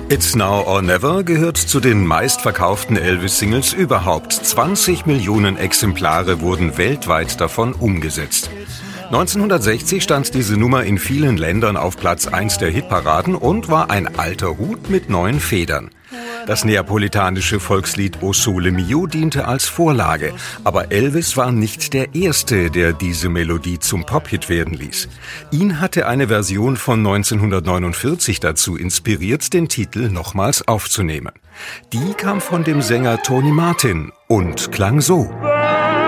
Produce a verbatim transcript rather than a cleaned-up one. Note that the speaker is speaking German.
It's Now or Never gehört zu den meistverkauften Elvis-Singles überhaupt. zwanzig Millionen Exemplare wurden weltweit davon umgesetzt. neunzehnhundertsechzig stand diese Nummer in vielen Ländern auf Platz eins der Hitparaden und war ein alter Hut mit neuen Federn. Das neapolitanische Volkslied O Sole Mio diente als Vorlage, aber Elvis war nicht der Erste, der diese Melodie zum Pop-Hit werden ließ. Ihn hatte eine Version von neunzehnhundertneunundvierzig dazu inspiriert, den Titel nochmals aufzunehmen. Die kam von dem Sänger Tony Martin und klang so.